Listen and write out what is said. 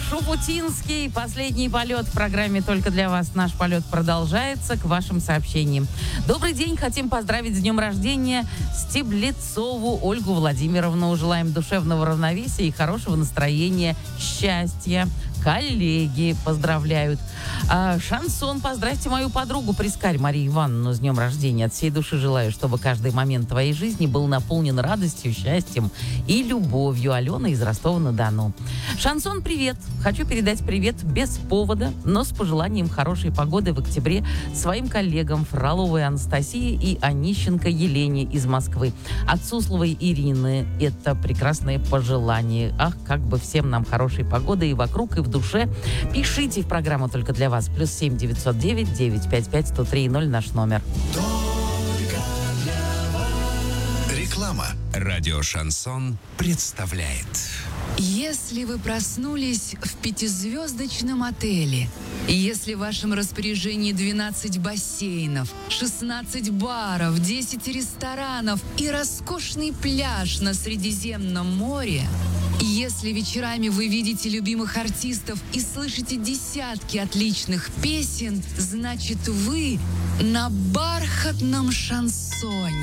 Шуфутинский. Последний полет в программе «Только для вас». Наш полет продолжается к вашим сообщениям. Добрый день. Хотим поздравить с днем рождения Стеблецову Ольгу Владимировну. Желаем душевного равновесия и хорошего настроения, счастья. Коллеги поздравляют. Шансон. Поздравьте мою подругу Прискарь Марию Ивановну с днем рождения. От всей души желаю, чтобы каждый момент твоей жизни был наполнен радостью, счастьем и любовью. Алена из Ростова-на-Дону. Шансон, привет. Хочу передать привет без повода, но с пожеланием хорошей погоды в октябре своим коллегам Фроловой Анастасии и Онищенко Елене из Москвы. От Сусловой Ирины это прекрасное пожелание. Ах, как бы всем нам хорошей погоды и вокруг, и в душе. Пишите в программу «Только для вас». +7 909 955 1030 наш номер. Реклама. Радио «Шансон» представляет. Если вы проснулись в 5-звездочном отеле, если в вашем распоряжении 12 бассейнов, 16 баров, 10 ресторанов и роскошный пляж на Средиземном море, если вечерами вы видите любимых артистов и слышите десятки отличных песен, значит вы на бархатном шансоне.